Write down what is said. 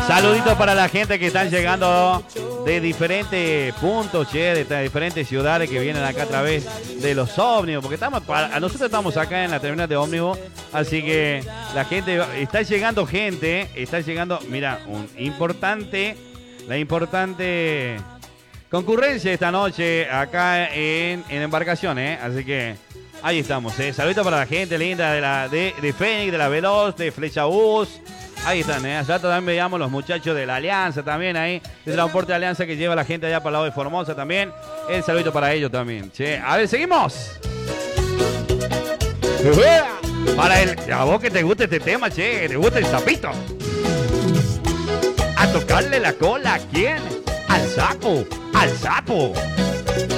Saluditos para la gente que están llegando de diferentes puntos, che, de diferentes ciudades que vienen acá a través de los ómnibus, porque nosotros estamos acá en la terminal de ómnibus, así que la gente, está llegando, mira, la importante concurrencia esta noche acá en embarcaciones, así que ahí estamos, saluditos para la gente linda de Fénix, de la Veloz, de Flecha Bus. Ahí están, allá también veíamos los muchachos de la Alianza también ahí, de Transporte Alianza que lleva a la gente allá para el lado de Formosa también. El saludito para ellos también, che. A ver, seguimos. A vos que te gusta este tema, che, que te gusta el sapito. A tocarle la cola, ¿a quién? Al sapo, al sapo.